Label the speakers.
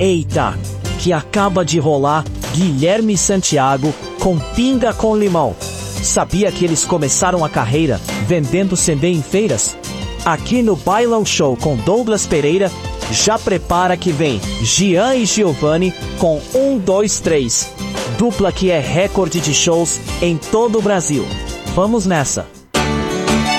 Speaker 1: Eita, que acaba de rolar Guilherme Santiago com Pinga com Limão. Sabia que eles começaram a carreira vendendo CD em feiras? Aqui no Bailão Show com Douglas Pereira, já prepara que vem Gian e Giovanni com 1, 2, 3. Dupla que é recorde de shows em todo o Brasil. Vamos nessa!